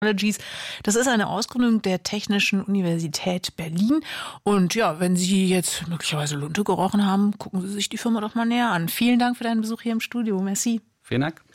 Technologies. Das ist eine Ausgründung der Technischen Universität Berlin. Und ja, wenn Sie jetzt möglicherweise Lunte gerochen haben, gucken Sie sich die Firma doch mal näher an. Vielen Dank für deinen Besuch hier im Studio. Merci. Vielen Dank.